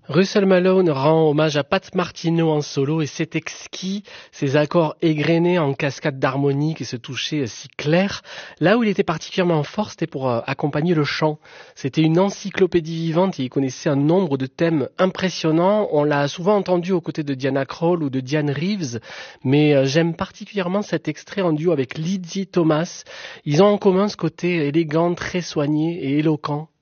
Russell Malone rend hommage à Pat Martino en solo et c'est exquis, ses accords égrenés en cascade d'harmonique et ce toucher si clair. Là où il était particulièrement fort, c'était pour accompagner le chant. C'était une encyclopédie vivante et il connaissait un nombre de thèmes impressionnants. On l'a souvent entendu aux côtés de Diana Krall ou de Diane Reeves, mais j'aime particulièrement cet extrait en duo avec Lydie Thomas. Ils ont en commun ce côté élégant, très soigné et éloquent.